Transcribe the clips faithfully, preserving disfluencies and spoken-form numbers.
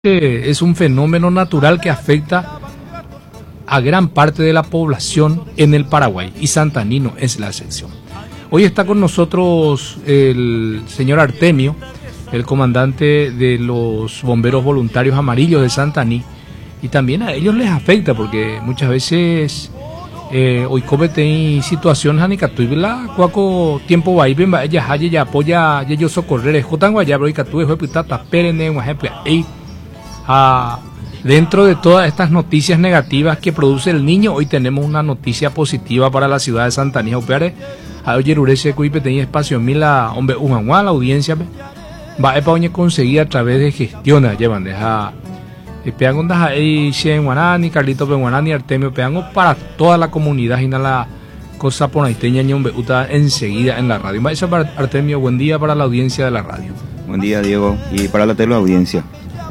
Es un fenómeno natural que afecta a gran parte de la población en el Paraguay, y Santaní no es la excepción. Hoy está con nosotros el señor Artemio, el comandante de los bomberos voluntarios amarillos de Santaní, y también a ellos les afecta porque muchas veces eh, hoy cometen situaciones anicatúbila cuaco tiempo va bien va ella haya ya apoya ya yo socorrer es jotan guaya pero icatú fue pitata perene un ejemplo ahí. Ah, dentro de todas estas noticias negativas que produce el niño, hoy tenemos una noticia positiva para la ciudad de Santaní. Ayer urese cuipe tenía espacio en la hombre la audiencia va a poner conseguir a través de gestiones llevan deja pegan das ahí Shen Guanani, Carlito Guanani, Artemio pegan para toda la comunidad y la cosa ponaiteña ñombe uta enseguida en la radio. Va a para Artemio, buen día para la audiencia de la radio. Buen día, Diego, y para la teleaudiencia.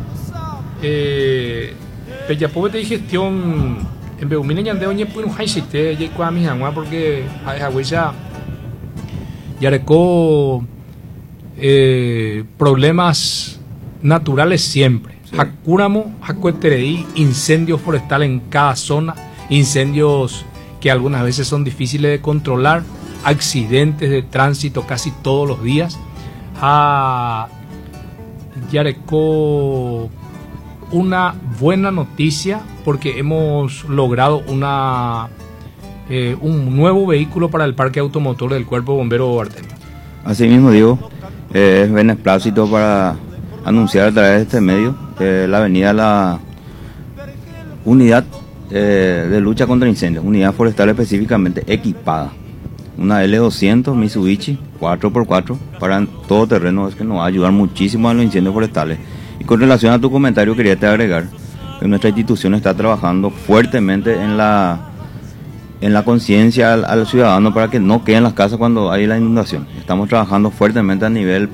Eh, ya puede tener gestión en Beumina ya de hoy pues un haisite ya con mi hangua porque a huella ya recó eh, problemas naturales siempre. Sí. Hakuramo, Hakueterei, incendios forestales en cada zona, incendios que algunas veces son difíciles de controlar, accidentes de tránsito casi todos los días. Ha ya recó una buena noticia porque hemos logrado una eh, un nuevo vehículo para el parque automotor del Cuerpo Bombero Artemio. Así mismo digo, eh, es beneplácito para anunciar a través de este medio eh, la avenida la unidad eh, de lucha contra incendios, unidad forestal específicamente equipada, una L doscientos Mitsubishi cuatro por cuatro para todo terreno, es que nos va a ayudar muchísimo a los incendios forestales. Y con relación a tu comentario quería te agregar que nuestra institución está trabajando fuertemente en la en la conciencia al, al ciudadano para que no queden las casas cuando hay la inundación. Estamos trabajando fuertemente a nivel